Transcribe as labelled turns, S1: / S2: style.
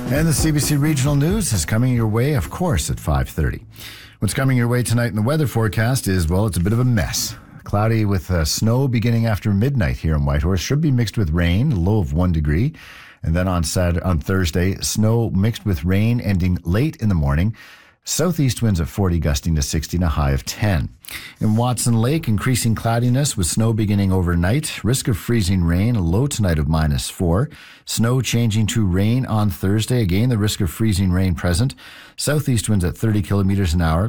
S1: And the CBC Regional News is coming your way, of course, at 5:30. What's coming your way tonight in the weather forecast is, well, it's a bit of a mess. Cloudy with snow beginning after midnight here in Whitehorse. Should be mixed with rain, a low of 1 degree. And then on Thursday, snow mixed with rain ending late in the morning. Southeast winds at 40, gusting to 60 and a high of 10. In Watson Lake, increasing cloudiness with snow beginning overnight. Risk of freezing rain, a low tonight of -4. Snow changing to rain on Thursday. Again, the risk of freezing rain present. Southeast winds at 30 kilometers an hour.